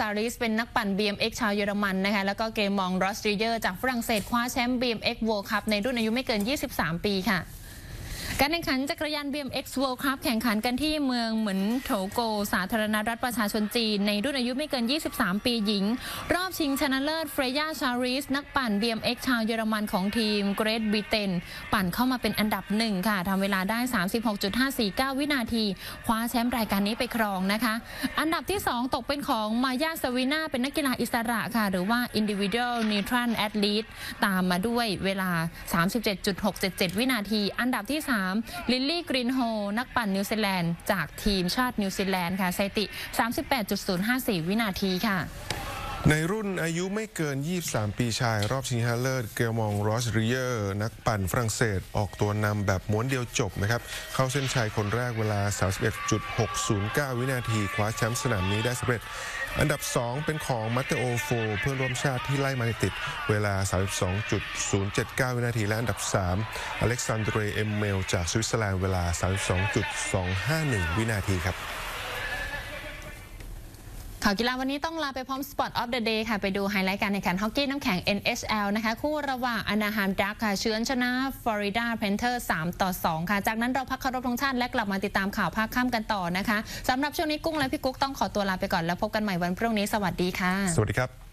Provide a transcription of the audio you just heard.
ริสเป็นนักปั่น BMX ชาวเยอรมันนะคะแล้วก็เกมอง รอสตริเยอร์จากฝรั่งเศสคว้าแชมป์ BMX World Cup ในรุ่นอายุไม่เกิน 23 ปีค่ะการแข่งขันจักรยาน BMX World Cup แข่งขันกันที่เมืองเหมือนโถโกสาธารณรัฐประชาชนจีนในรุ่นอายุไม่เกิน 23 ปีหญิงรอบชิงชนะเลิศเฟรย่า ชาริสนักปั่น BMX ชาวเยอรมันของทีมเกรทบริเตนปั่นเข้ามาเป็นอันดับหนึ่งค่ะทำเวลาได้ 36.549 วินาทีคว้าแชมป์รายการนี้ไปครองนะคะอันดับที่ 2 ตกเป็นของมายา สวีนาเป็นนักกีฬาอิสระค่ะหรือว่า Individual Neutral Athlete ตามมาด้วยเวลา 37.677 วินาทีอันดับที่ 3ลิลลี่ กรีนโฮนักปั่นนิวซีแลนด์จากทีมชาตินิวซีแลนด์ค่ะสถิติ 38.054 วินาทีค่ะในรุ่นอายุไม่เกิน 23 ปีชายรอบชิงชนะเลิศเกลมอง รอสเรียร์นักปั่นฝรั่งเศสออกตัวนำแบบม้วนเดียวจบนะครับเข้าเส้นชัยคนแรกเวลา 31.609 วินาทีคว้าแชมป์สนามนี้ได้สำเร็จอันดับ 2 เป็นของมัตเตโอโฟเพื่อนร่วมชาติที่ไล่มาติดเวลา 32.079 วินาทีและอันดับ 3 อเล็กซานเดร เอมเมลจากสวิตเซอร์แลนด์เวลา 32.251 วินาทีครับข่าวกีฬาวันนี้ต้องลาไปพร้อม Spot of the Day ค่ะไปดูไฮไลท์การแข่งขันฮอกกี้น้ำแข็ง NHL นะคะคู่ระหว่างอนาฮามดักค่ะเฉือนชนะฟลอริดาแพนเทอร์ 3-2 ค่ะจากนั้นเราพักเคารพธงชาติและกลับมาติดตามข่าวภาคค่ำกันต่อนะคะสำหรับช่วงนี้กุ้งและพี่กุ๊กต้องขอตัวลาไปก่อนแล้วพบกันใหม่วันพรุ่งนี้สวัสดีค่ะสวัสดีครับ